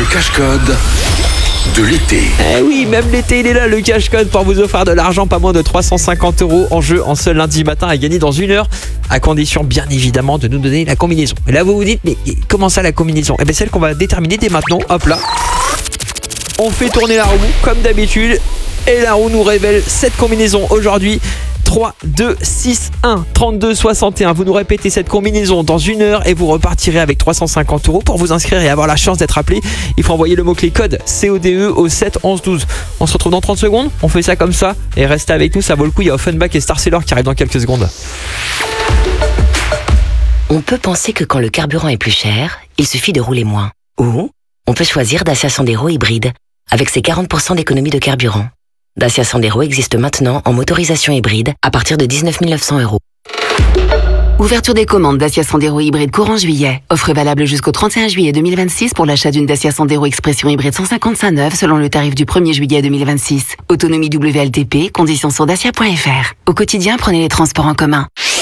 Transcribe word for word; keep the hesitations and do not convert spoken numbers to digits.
cache-code de l'été. Eh oui, même l'été, il est là, le cache-code pour vous offrir de l'argent, pas moins de trois cent cinquante euros en jeu en seul lundi matin à gagner dans une heure, à condition bien évidemment de nous donner la combinaison. Et là, vous vous dites, mais comment ça la combinaison? Eh bien, celle qu'on va déterminer dès maintenant. Hop là. On fait tourner la roue comme d'habitude et la roue nous révèle cette combinaison aujourd'hui. trois, deux, six, un, trente-deux, soixante et un. Vous nous répétez cette combinaison dans une heure et vous repartirez avec trois cent cinquante euros. Pour vous inscrire et avoir la chance d'être appelé, il faut envoyer le mot-clé code C O D E au sept onze douze. On se retrouve dans trente secondes, on fait ça comme ça et restez avec nous, ça vaut le coup. Il y a Offenbach et Star Sailor qui arrivent dans quelques secondes. On peut penser que quand le carburant est plus cher, il suffit de rouler moins. Ou on peut choisir Dacia Sandero hybride avec ses quarante pour cent d'économie de carburant. Dacia Sandero existe maintenant en motorisation hybride à partir de dix-neuf mille neuf cents euros. Ouverture des commandes Dacia Sandero hybride courant juillet. Offre valable jusqu'au trente et un juillet deux mille vingt-six pour l'achat d'une Dacia Sandero Expression hybride cent cinquante-cinq neuve selon le tarif du premier juillet deux mille vingt-six. Autonomie W L T P, conditions sur dacia point F R. Au quotidien, prenez les transports en commun.